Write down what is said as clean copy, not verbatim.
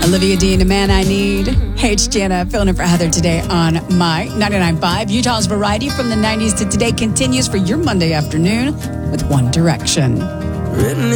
Olivia Dean, The Man I Need. Hey, it's Jana, filling in for Heather today on my 99.5. Utah's variety from the 90s to today continues for your Monday afternoon with One Direction.